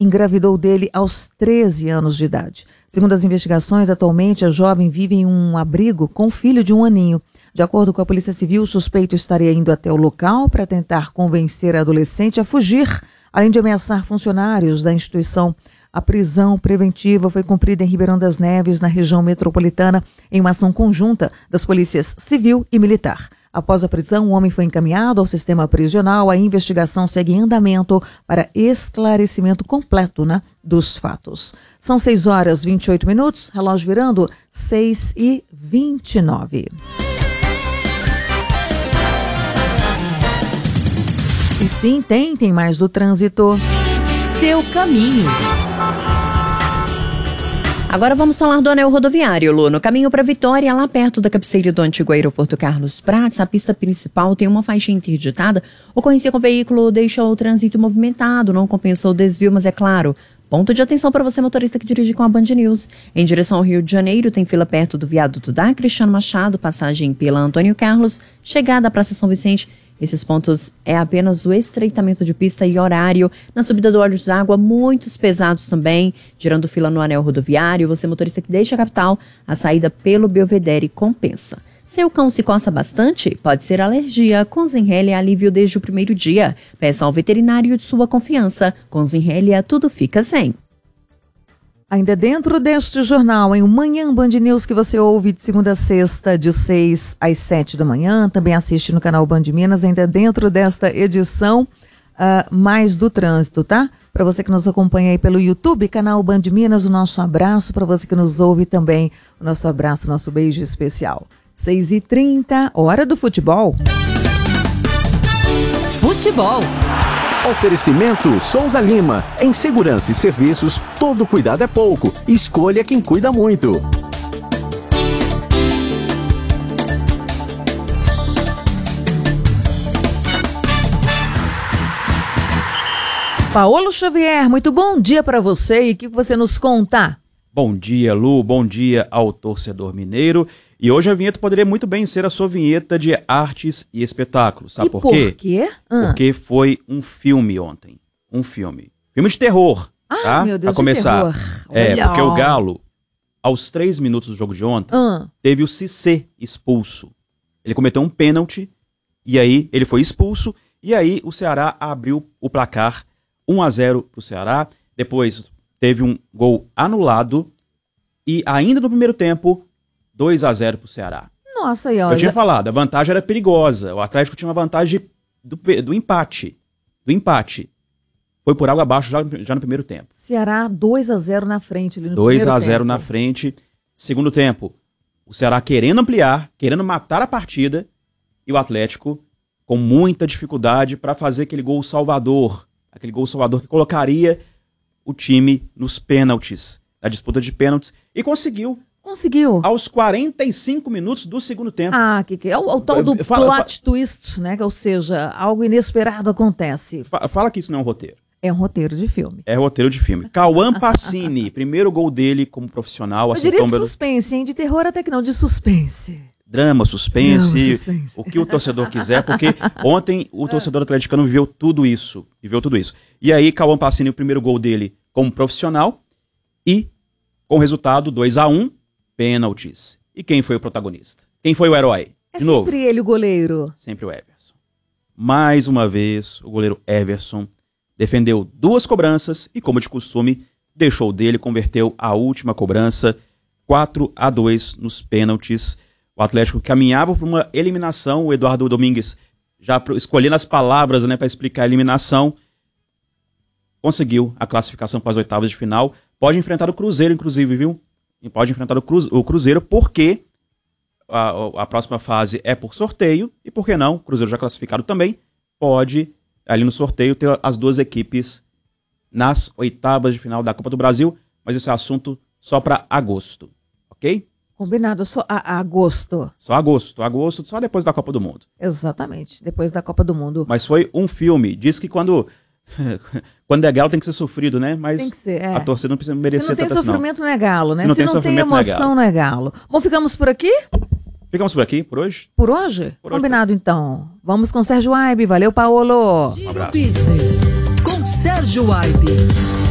engravidou dele aos 13 anos de idade. Segundo as investigações, atualmente a jovem vive em um abrigo com o filho de 1 aninho. De acordo com a Polícia Civil, o suspeito estaria indo até o local para tentar convencer a adolescente a fugir, além de ameaçar funcionários da instituição. A prisão preventiva foi cumprida em Ribeirão das Neves, na região metropolitana, em uma ação conjunta das polícias civil e militar. Após a prisão, o homem foi encaminhado ao sistema prisional. A investigação segue em andamento para esclarecimento completo, dos fatos. São 6h28, relógio virando 6h29. E sim, tem mais do trânsito. Seu caminho. Agora vamos falar do anel rodoviário, Lu. No caminho para Vitória, lá perto da cabeceira do antigo aeroporto Carlos Prates, a pista principal tem uma faixa interditada. Ocorrência com o veículo deixou o trânsito movimentado, não compensou o desvio, mas é claro, ponto de atenção para você, motorista que dirige com a Band News. Em direção ao Rio de Janeiro, tem fila perto do viaduto da Cristiano Machado, passagem pela Antônio Carlos, chegada à Praça São Vicente. Esses pontos é apenas o estreitamento de pista e horário. Na subida do Olhos d'Água, muitos pesados também, gerando fila no anel rodoviário. Você, motorista que deixa a capital, a saída pelo Belvedere compensa. Seu cão se coça bastante? Pode ser alergia. Com Zenrelia, alívio desde o primeiro dia. Peça ao veterinário de sua confiança. Com Zenrelia, tudo fica zen. Ainda dentro deste jornal, em o Manhã Band News, que você ouve de segunda a sexta, de 6 às 7 da manhã, também assiste no canal Band Minas, ainda dentro desta edição, mais do trânsito, tá? Para você que nos acompanha aí pelo YouTube, canal Band Minas, o nosso abraço. Para você que nos ouve também, o nosso abraço, nosso beijo especial. 6h30, hora do futebol. Futebol. Oferecimento Souza Lima. Em segurança e serviços, todo cuidado é pouco. Escolha quem cuida muito. Paulo Xavier, muito bom dia para você. E o que você nos conta? Bom dia, Lu. Bom dia ao torcedor mineiro. E hoje a vinheta poderia muito bem ser a sua vinheta de artes e espetáculos. Sabe por quê? Por quê? Porque foi um filme ontem. Um filme. Filme de terror. Tá? Meu Deus, a começar. de terror. Porque o Galo, aos 3 minutos do jogo de ontem, teve o Cissé expulso. Ele cometeu um pênalti, e aí ele foi expulso, e aí o Ceará abriu o placar 1-0 pro Ceará. Depois teve um gol anulado, e ainda no primeiro tempo, 2-0 pro Ceará. Nossa, e olha... Eu tinha falado, a vantagem era perigosa. O Atlético tinha uma vantagem do empate. Foi por água abaixo já no primeiro tempo. Ceará 2-0 na frente. 2-0 na frente. Segundo tempo, o Ceará querendo ampliar, querendo matar a partida, e o Atlético com muita dificuldade para fazer aquele gol salvador. Aquele gol salvador que colocaria o time nos pênaltis, na disputa de pênaltis, e conseguiu. Aos 45 minutos do segundo tempo. Que é o tal do plot twist, né? Ou seja, algo inesperado acontece. Fala que isso não é um roteiro. É um roteiro de filme. É roteiro de filme. Cauã Pacini, primeiro gol dele como profissional. Eu diria de suspense, hein? De terror até que não, de suspense. Drama, suspense, o que o torcedor quiser, porque ontem o torcedor atleticano viveu tudo isso. E aí, Cauã Pacini, o primeiro gol dele como profissional, e com o resultado 2-1, pênaltis. E quem foi o protagonista? Quem foi o herói? De novo. Sempre ele, o goleiro. Sempre o Everson. Mais uma vez, o goleiro Everson defendeu 2 cobranças e, como de costume, deixou dele, converteu a última cobrança 4-2 nos pênaltis. O Atlético caminhava para uma eliminação. O Eduardo Domingues, já escolhendo as palavras, né, para explicar a eliminação, conseguiu a classificação para as oitavas de final. Pode enfrentar o Cruzeiro, inclusive, viu? E pode enfrentar o Cruzeiro, porque a próxima fase é por sorteio, e por que não? O Cruzeiro já classificado também pode, ali no sorteio, ter as 2 equipes nas oitavas de final da Copa do Brasil, mas esse é assunto só para agosto, ok? Combinado, só agosto. Só agosto, só depois da Copa do Mundo. Exatamente, depois da Copa do Mundo. Mas foi um filme, diz que quando é galo tem que ser sofrido, né? Mas tem que ser, a torcida não precisa merecer tanto assim, não. Se não tem sofrimento, não é galo, né? Se não tem emoção, não é galo. Bom, ficamos por aqui? Ficamos por aqui, por hoje? Por hoje? Combinado, então. Vamos com Sérgio Aibe. Valeu, Paulo. Um abraço. Business com Sérgio Aibe.